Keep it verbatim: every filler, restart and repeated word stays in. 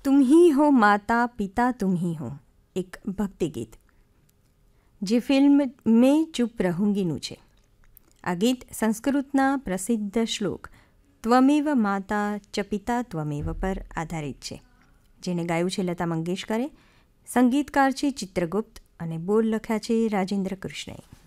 तुम ही हो माता पिता तुम ही हो, એક ભક્તિ ગીત જે ફિલ્મ મેં ચૂપ રહુંગીનું છે. આ ગીત સંસ્કૃતના પ્રસિદ્ધ શ્લોક ત્વમેવ માતા ચ પિતા ત્વમેવ પર આધારિત છે, જેને ગાયું છે લતા મંગેશકરે. સંગીતકાર છે ચિત્રગુપ્ત અને બોલ લખ્યા છે રાજેન્દ્ર કૃષ્ણએ.